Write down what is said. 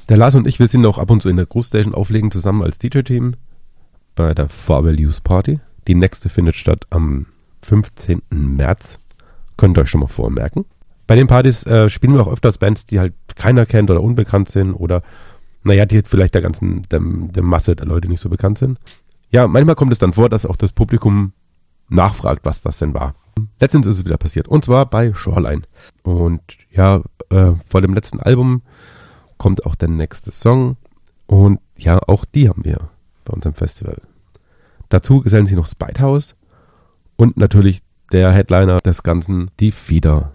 Der Lars und ich, wir sind auch ab und zu in der Großstation auflegen zusammen als DJ-Team bei der Farewell Use Party. Die nächste findet statt am 15. März. Könnt ihr euch schon mal vormerken. Bei den Partys spielen wir auch öfters Bands, die halt keiner kennt oder unbekannt sind oder, naja, die vielleicht der Masse der Leute nicht so bekannt sind. Ja, manchmal kommt es dann vor, dass auch das Publikum nachfragt, was das denn war. Letztens ist es wieder passiert. Und zwar bei Shoreline. Und ja, vor dem letzten Album kommt auch der nächste Song. Und ja, auch die haben wir bei unserem Festival. Dazu gesellen sich noch Spitehouse und natürlich der Headliner des Ganzen, die Feeder.